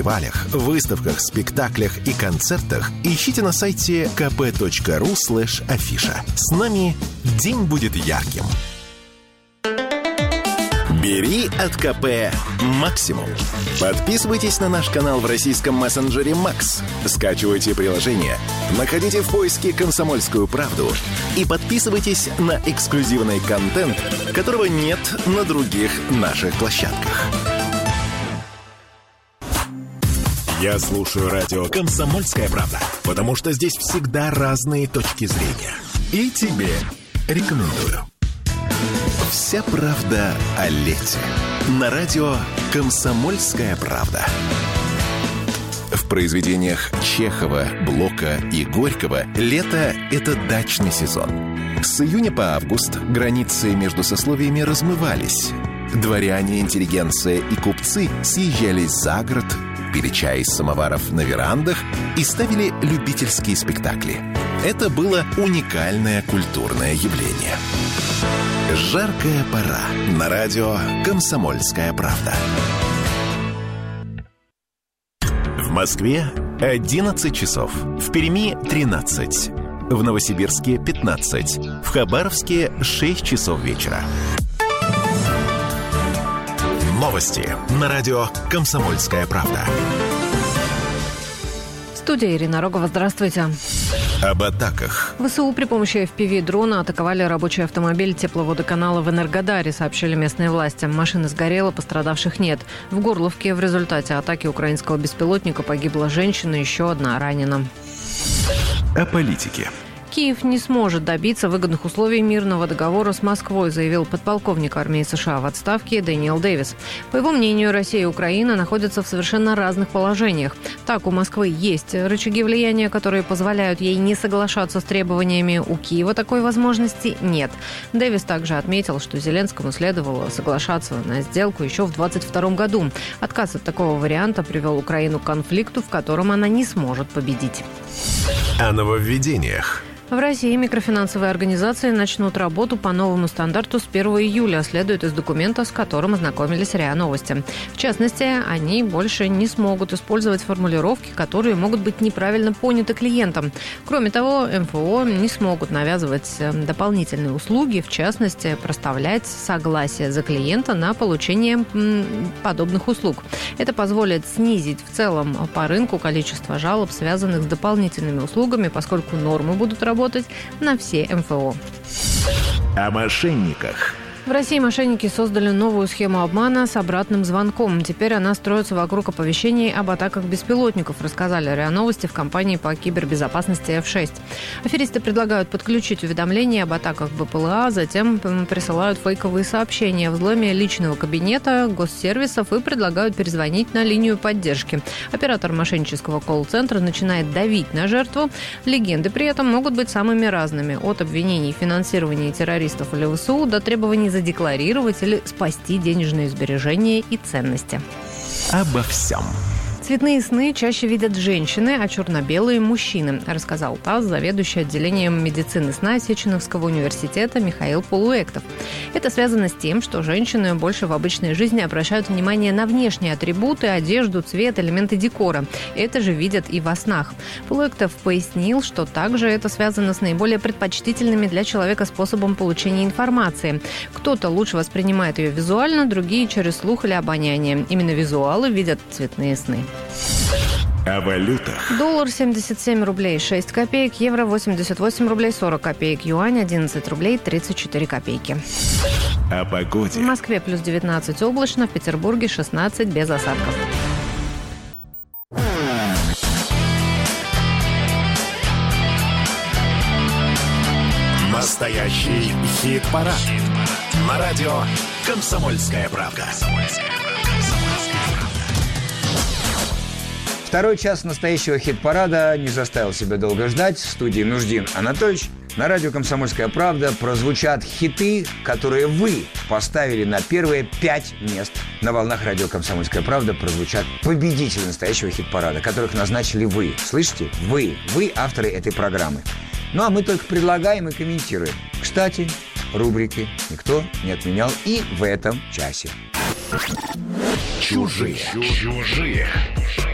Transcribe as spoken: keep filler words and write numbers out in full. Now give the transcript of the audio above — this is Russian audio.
фестивалях, выставках, спектаклях и концертах ищите на сайте kp.ru слэш афиша. С нами день будет ярким. Бери от КП максимум. Подписывайтесь на наш канал в российском мессенджере Макс. Скачивайте приложение, находите в поиске «Комсомольскую правду» и подписывайтесь на эксклюзивный контент, которого нет на других наших площадках. Я слушаю радио «Комсомольская правда», потому что здесь всегда разные точки зрения. И тебе рекомендую. Вся правда о лете. На радио «Комсомольская правда». В произведениях Чехова, Блока и Горького лето – это дачный сезон. С июня по август границы между сословиями размывались. Дворяне, интеллигенция и купцы съезжались за город, пили чай из самоваров на верандах и ставили любительские спектакли. Это было уникальное культурное явление. Жаркая пора. На радио «Комсомольская правда». В Москве одиннадцать часов. В Перми тринадцать. В Новосибирске пятнадцать. В Хабаровске шесть часов вечера. Новости на радио «Комсомольская правда». Студия Ирина Рогова. Здравствуйте. Об атаках. ВСУ при помощи эф пи ви-дрона атаковали рабочий автомобиль тепловодоканала в Энергодаре, сообщили местные власти. Машина сгорела, пострадавших нет. В Горловке в результате атаки украинского беспилотника погибла женщина, еще одна ранена. О политике. Киев не сможет добиться выгодных условий мирного договора с Москвой, заявил подполковник армии США в отставке Дэниел Дэвис. По его мнению, Россия и Украина находятся в совершенно разных положениях. Так, у Москвы есть рычаги влияния, которые позволяют ей не соглашаться с требованиями. У Киева такой возможности нет. Дэвис также отметил, что Зеленскому следовало соглашаться на сделку еще в двадцать втором году. Отказ от такого варианта привел Украину к конфликту, в котором она не сможет победить. О нововведениях. В России микрофинансовые организации начнут работу по новому стандарту с первого июля, следует из документа, с которым ознакомились РИА Новости. В частности, они больше не смогут использовать формулировки, которые могут быть неправильно поняты клиентом. Кроме того, эм эф о не смогут навязывать дополнительные услуги, в частности, проставлять согласие за клиента на получение подобных услуг. Это позволит снизить в целом по рынку количество жалоб, связанных с дополнительными услугами, поскольку нормы будут работать работать на все эм эф о. О мошенниках. В России мошенники создали новую схему обмана с обратным звонком. Теперь она строится вокруг оповещений об атаках беспилотников, рассказали РИА Новости в компании по кибербезопасности эф шесть. Аферисты предлагают подключить уведомления об атаках бэ пэ эл а, затем присылают фейковые сообщения о взломе личного кабинета, госсервисов и предлагают перезвонить на линию поддержки. Оператор мошеннического колл-центра начинает давить на жертву. Легенды при этом могут быть самыми разными. От обвинений в финансировании террористов или вэ эс у до требований задекларировать или спасти денежные сбережения и ценности. Обо всем. Цветные сны чаще видят женщины, а черно-белые – мужчины, рассказал ТАСС заведующий отделением медицины сна Сеченовского университета Михаил Полуэктов. Это связано с тем, что женщины больше в обычной жизни обращают внимание на внешние атрибуты, одежду, цвет, элементы декора. Это же видят и во снах. Полуэктов пояснил, что также это связано с наиболее предпочтительными для человека способом получения информации. Кто-то лучше воспринимает ее визуально, другие через слух или обоняние. Именно визуалы видят цветные сны. О валютах. Доллар семьдесят семь рублей шесть копеек, евро восемьдесят восемь рублей сорок копеек, юань одиннадцать рублей тридцать четыре копейки. О погоде. В Москве плюс девятнадцать облачно, в Петербурге шестнадцать без осадков. Настоящий хит-парад. На радио «Комсомольская правда». Второй час настоящего хит-парада не заставил себя долго ждать. В студии Нуждин Анатольевич. На радио «Комсомольская правда» прозвучат хиты, которые вы поставили на первые пять мест. На волнах радио «Комсомольская правда» прозвучат победители настоящего хит-парада, которых назначили вы. Слышите? Вы. Вы авторы этой программы. Ну, а мы только предлагаем и комментируем. Кстати, рубрики никто не отменял и в этом часе. Чужие. Чужие.